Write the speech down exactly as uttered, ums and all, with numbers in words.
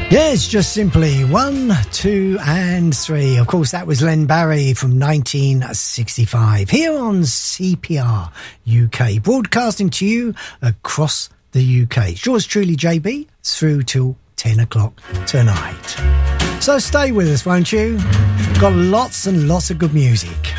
Yeah, it's just simply one, two, and three. Of course, that was Len Barry from nineteen sixty-five here on C P R U K, broadcasting to you across the U K. It's yours truly, J B, through till ten o'clock tonight. So stay with us, won't you? Got lots and lots of good music.